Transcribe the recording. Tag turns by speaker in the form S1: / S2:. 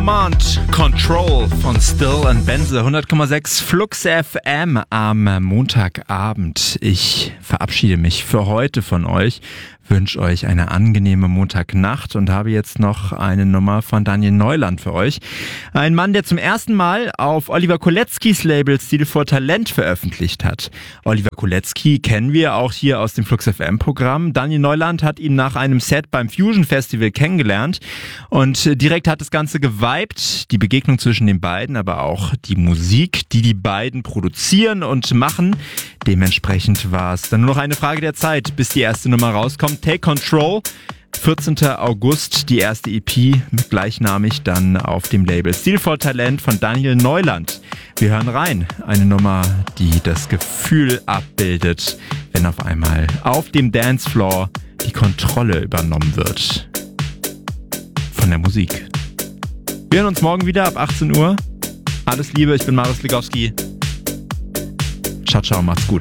S1: Command Control von Still and Benze, 100,6 Flux FM am Montagabend. Ich verabschiede mich für heute von euch, wünsche euch eine angenehme Montagnacht und habe jetzt noch eine Nummer von Daniel Neuland für euch. Ein Mann, der zum ersten Mal auf Oliver Koletzkis Label Stil vor Talent veröffentlicht hat. Oliver Koletzki kennen wir auch hier aus dem Flux FM Programm. Daniel Neuland hat ihn nach einem Set beim Fusion Festival kennengelernt und direkt hat das Ganze geweibt. Die Begegnung zwischen den beiden, aber auch die Musik, die beiden produzieren und machen. Dementsprechend war es dann nur noch eine Frage der Zeit, bis die erste Nummer rauskommt. Take Control, 14. August, die erste EP, gleichnamig dann auf dem Label Stil vor Talent von Daniel Neuland. Wir hören rein, eine Nummer, die das Gefühl abbildet, wenn auf einmal auf dem Dancefloor die Kontrolle übernommen wird von der Musik. Wir hören uns morgen wieder ab 18 Uhr. Alles Liebe, ich bin Marius Legowski. Ciao, ciao, macht's gut.